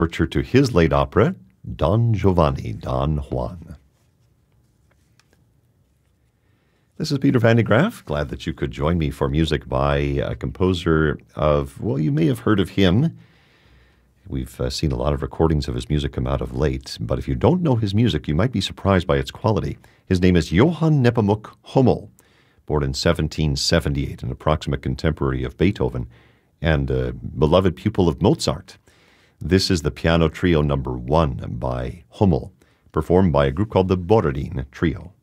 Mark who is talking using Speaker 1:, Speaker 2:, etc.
Speaker 1: Overture to his late opera, Don Giovanni, Don Juan. This is Peter Van de Graaff. Glad that you could join me for music by a composer of, well, you may have heard of him. We've seen a lot of recordings of his music come out of late, but if you don't know his music, you might be surprised by its quality. His name is Johann Nepomuk Hummel, born in 1778, an approximate contemporary of Beethoven and a beloved pupil of Mozart. This is the Piano Trio No. 1 by Hummel, performed by a group called the Borodin Trio.